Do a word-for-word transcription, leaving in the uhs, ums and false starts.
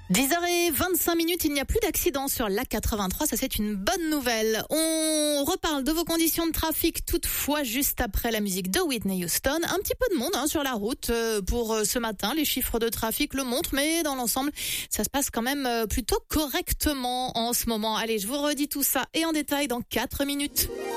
dix heures vingt-cinq minutes, il n'y a plus d'accident sur l'A quatre-vingt-trois, ça c'est une bonne nouvelle. On reparle de vos conditions de trafic toutefois juste après la musique de Whitney Houston. Un petit peu de monde hein, sur la route pour ce matin, les chiffres de trafic le montrent, mais dans l'ensemble, ça se passe quand même plutôt correctement en ce moment. Allez, je vous redis tout ça et en détail dans quatre minutes.